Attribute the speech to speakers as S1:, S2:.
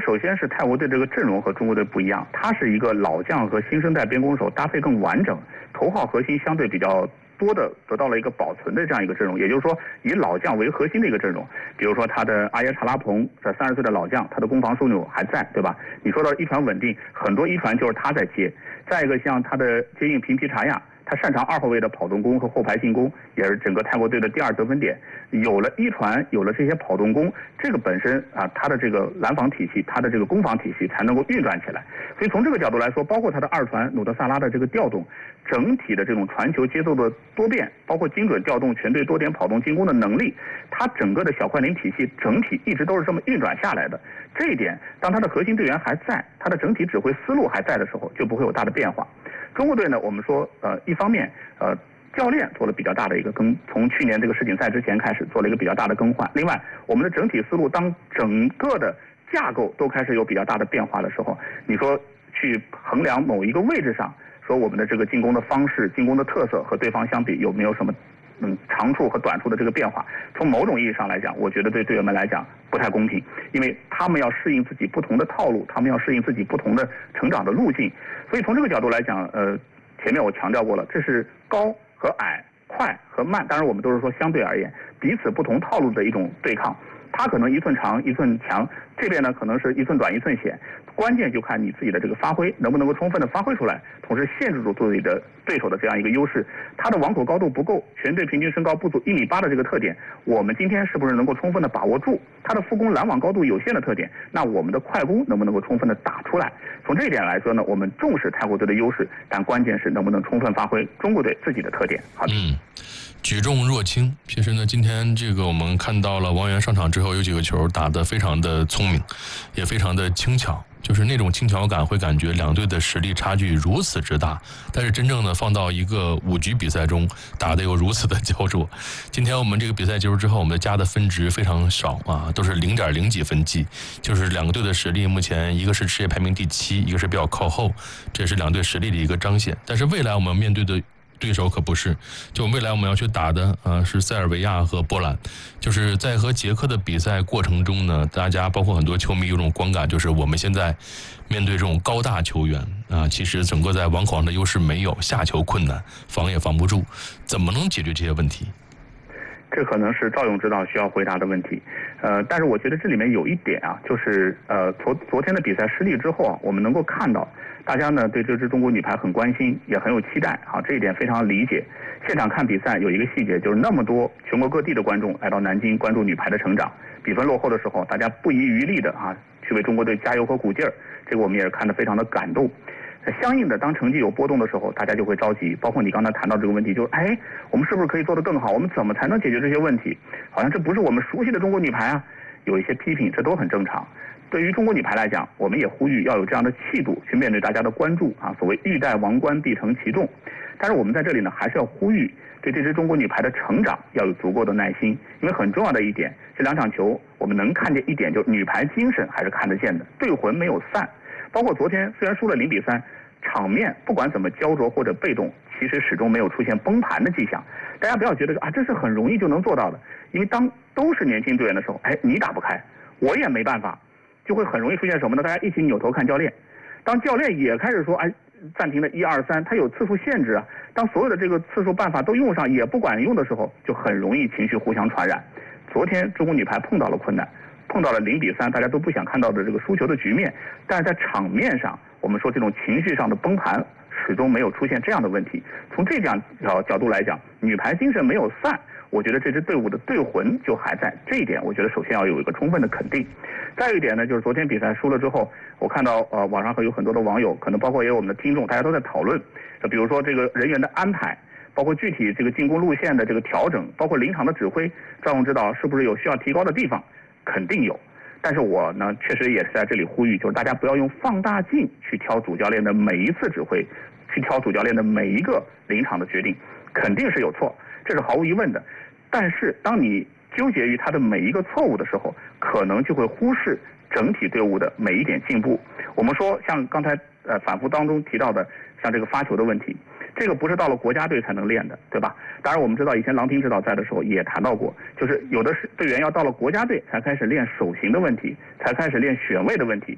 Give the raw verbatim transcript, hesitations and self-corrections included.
S1: 首先是泰国队这个阵容和中国队不一样，它是一个老将和新生代边攻手搭配更完整，头号核心相对比较多的得到了一个保存的这样一个阵容，也就是说以老将为核心的一个阵容。比如说他的阿耶查拉蓬这三十岁的老将，他的攻防枢纽还在，对吧？你说到一传稳定，很多一传就是他在接。再一个像他的接应平皮查亚，他擅长二后卫的跑动攻和后排进攻，也是整个泰国队的第二得分点。有了一传，有了这些跑动攻，这个本身啊，他的这个拦防体系，他的这个攻防体系才能够运转起来。所以从这个角度来说，包括他的二传努德萨拉的这个调动，整体的这种传球节奏的多变，包括精准调动全队多点跑动进攻的能力，他整个的小快灵体系整体一直都是这么运转下来的。这一点，当他的核心队员还在，他的整体指挥思路还在的时候，就不会有大的变化。中国队呢，我们说，呃，一方面，呃。教练做了比较大的一个更，从去年这个世锦赛之前开始做了一个比较大的更换。另外，我们的整体思路，当整个的架构都开始有比较大的变化的时候，你说去衡量某一个位置上，说我们的这个进攻的方式、进攻的特色和对方相比有没有什么嗯长处和短处的这个变化？从某种意义上来讲，我觉得对队员们来讲不太公平，因为他们要适应自己不同的套路，他们要适应自己不同的成长的路径。所以从这个角度来讲，呃，前面我强调过了，这是高和矮、快和慢，当然我们都是说相对而言，彼此不同套路的一种对抗。他可能一寸长一寸强，这边呢可能是一寸短一寸险，关键就看你自己的这个发挥能不能够充分的发挥出来，同时限制住自己的对手的这样一个优势。他的网口高度不够，全队平均身高不足一米八的这个特点，我们今天是不是能够充分的把握住？他的副攻拦网高度有限的特点，那我们的快攻能不能够充分的打出来？从这一点来说呢，我们重视泰国队的优势，但关键是能不能充分发挥中国队自己的特点。好的。
S2: 嗯。举重若轻，其实呢，今天这个我们看到了王源上场之后有几个球打得非常的聪明，也非常的轻巧，就是那种轻巧感会感觉两队的实力差距如此之大，但是真正的放到一个五局比赛中打得有如此的焦灼。今天我们这个比赛结束之后，我们加的分值非常少啊，都是零点零几分计，就是两个队的实力目前一个是世界排名第七，一个是比较靠后，这是两队实力的一个彰显。但是未来我们面对的对手可不是，就未来我们要去打的呃是塞尔维亚和波兰。就是在和捷克的比赛过程中呢，大家包括很多球迷有种观感，就是我们现在面对这种高大球员啊，其实整个在网口上的优势没有，下球困难，防也防不住，怎么能解决这些问题？
S1: 这可能是赵勇指导需要回答的问题，呃，但是我觉得这里面有一点啊，就是呃，昨昨天的比赛失利之后啊，我们能够看到大家呢对这支中国女排很关心，也很有期待啊，这一点非常理解。现场看比赛有一个细节，就是那么多全国各地的观众来到南京关注女排的成长，比分落后的时候，大家不遗余力的啊去为中国队加油和鼓劲儿，这个我们也是看得非常的感动。相应的，当成绩有波动的时候，大家就会着急。包括你刚才谈到这个问题，就是哎，我们是不是可以做得更好？我们怎么才能解决这些问题？好像这不是我们熟悉的中国女排啊，有一些批评，这都很正常。对于中国女排来讲，我们也呼吁要有这样的气度去面对大家的关注啊。所谓欲戴王冠，必承其重。但是我们在这里呢，还是要呼吁对这支中国女排的成长要有足够的耐心，因为很重要的一点，这两场球我们能看见一点，就是女排精神还是看得见的，队魂没有散。包括昨天虽然输了零比三，场面不管怎么焦灼或者被动，其实始终没有出现崩盘的迹象。大家不要觉得啊，这是很容易就能做到的，因为当都是年轻队员的时候，哎，你打不开，我也没办法，就会很容易出现什么呢？大家一起扭头看教练，当教练也开始说，哎，暂停的一二三，他有次数限制啊。当所有的这个次数办法都用上也不管用的时候，就很容易情绪互相传染。昨天中国女排碰到了困难。碰到了零比三，大家都不想看到的这个输球的局面，但是在场面上，我们说这种情绪上的崩盘始终没有出现这样的问题。从这样角角度来讲，女排精神没有散，我觉得这支队伍的队魂就还在。这一点，我觉得首先要有一个充分的肯定。再有一点呢，就是昨天比赛输了之后，我看到呃网上还有很多的网友，可能包括也有我们的听众，大家都在讨论，比如说这个人员的安排。包括具体这个进攻路线的这个调整，包括临场的指挥，赵勇指导是不是有需要提高的地方？肯定有，但是我呢，确实也是在这里呼吁，就是大家不要用放大镜去挑主教练的每一次指挥，去挑主教练的每一个临场的决定，肯定是有错，这是毫无疑问的。但是当你纠结于他的每一个错误的时候，可能就会忽视整体队伍的每一点进步。我们说，像刚才呃反复当中提到的，像这个发球的问题。这个不是到了国家队才能练的，对吧？当然我们知道以前郎平指导在的时候也谈到过，就是有的是队员要到了国家队才开始练手型的问题，才开始练选位的问题。